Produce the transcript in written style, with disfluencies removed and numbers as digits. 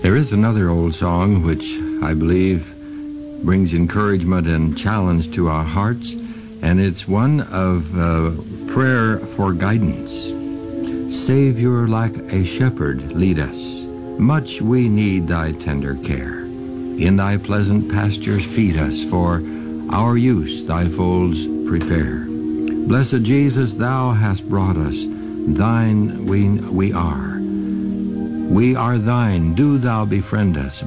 There is another old song which I believe brings encouragement and challenge to our hearts, and it's one of prayer for guidance. Savior, like a shepherd, lead us. Much we need thy tender care. In thy pleasant pastures feed us, for our use thy folds prepare. Blessed Jesus, thou hast brought us, thine we are. We are thine, do thou befriend us.